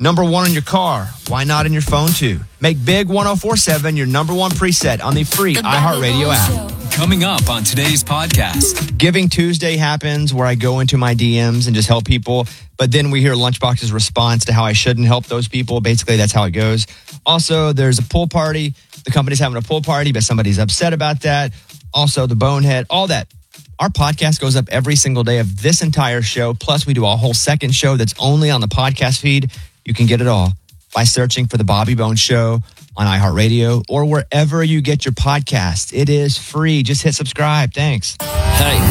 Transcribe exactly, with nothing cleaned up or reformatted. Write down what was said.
Number one in your car. Why not in your phone too? Make Big ten forty-seven your number one preset on the free iHeartRadio app. Coming up on today's podcast. Giving Tuesday happens where I go into my D Ms and just help people. But then we hear Lunchbox's response to how I shouldn't help those people. Basically, that's how it goes. Also, there's a pool party. The company's having a pool party, but somebody's upset about that. Also, the bonehead, all that. Our podcast goes up every single day of this entire show. Plus, we do a whole second show that's only on the podcast feed. You can get it all by searching for The Bobby Bones Show on iHeartRadio or wherever you get your podcasts. It is free. Just hit subscribe. Thanks. Hey,